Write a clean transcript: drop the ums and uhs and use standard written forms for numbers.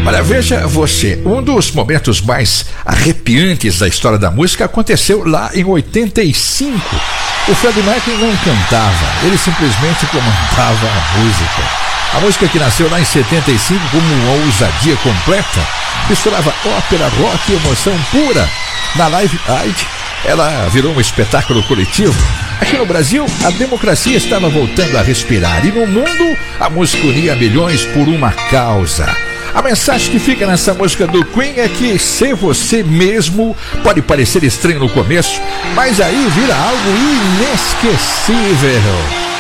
Olha, veja você, um dos momentos mais arrepiantes da história da música aconteceu lá em 85. O Freddie Mercury não cantava, ele simplesmente comandava a música. A música que nasceu lá em 75 como uma ousadia completa, misturava ópera, rock e emoção pura. Na Live Aid, ela virou um espetáculo coletivo. Aqui no Brasil, a democracia estava voltando a respirar e no mundo, a música unia milhões por uma causa. A mensagem que fica nessa música do Queen é que ser você mesmo pode parecer estranho no começo, mas aí vira algo inesquecível.